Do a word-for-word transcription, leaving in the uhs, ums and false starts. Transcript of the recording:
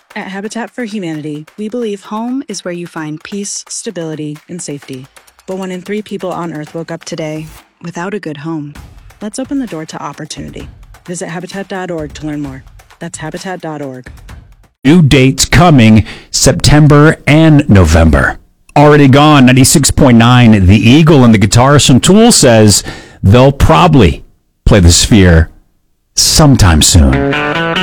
At Habitat for Humanity, we believe home is where you find peace, stability, and safety. But one in three people on Earth woke up today without a good home. Let's open the door to opportunity. Visit habitat dot org to learn more. That's habitat dot org. New dates coming September and November. Already gone, ninety-six point nine. The Eagle and the guitarist from Tool says they'll probably play the Sphere sometime soon.